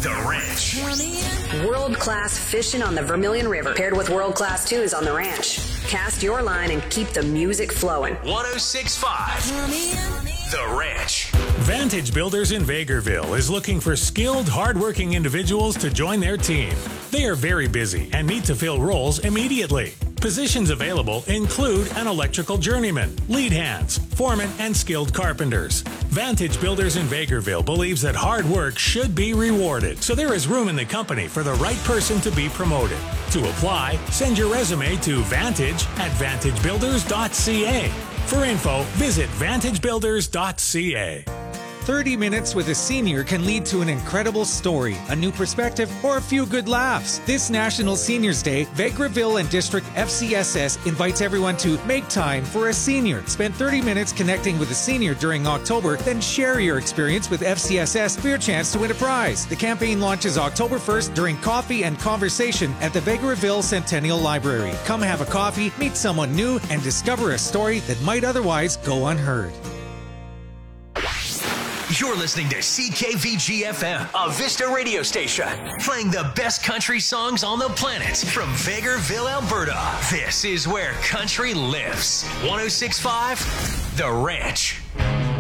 The Ranch. World-class fishing on the Vermilion River, paired with world-class tunes on the ranch. Cast your line and keep the music flowing. 106.5. The Ranch. Vantage Builders in Vegreville is looking for skilled, hardworking individuals to join their team. They are very busy and need to fill roles immediately. Positions available include an electrical journeyman, lead hands, foreman, and skilled carpenters. Vantage Builders in Vegreville believes that hard work should be rewarded, so there is room in the company for the right person to be promoted. To apply, send your resume to vantage@vantagebuilders.ca. For info, visit vantagebuilders.ca. 30 minutes with a senior can lead to an incredible story, a new perspective, or a few good laughs. This National Seniors Day, Vegreville and District FCSS invites everyone to make time for a senior. Spend 30 minutes connecting with a senior during October, then share your experience with FCSS for your chance to win a prize. The campaign launches October 1st during coffee and conversation at the Vegreville Centennial Library. Come have a coffee, meet someone new, and discover a story that might otherwise go unheard. You're listening to CKVG-FM, a Vista radio station, playing the best country songs on the planet from Vegreville, Alberta. This is where country lives. 106.5, The Ranch.